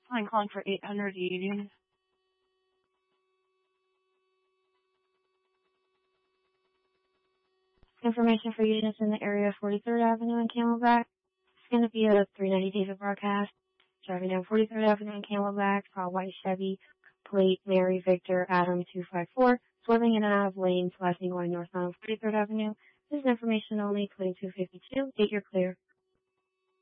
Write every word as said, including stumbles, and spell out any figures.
I'm calling for eight hundred Eating. Information for units in the area of forty-third Avenue and Camelback. It's going to be a three ninety David broadcast. Driving down forty-third Avenue and Camelback, saw white Chevy, plate Mary Victor Adam two five four, swerving in and out of lanes, flashing going northbound on forty-third Avenue. This is information only, coding two fifty-two. Eight, you're clear.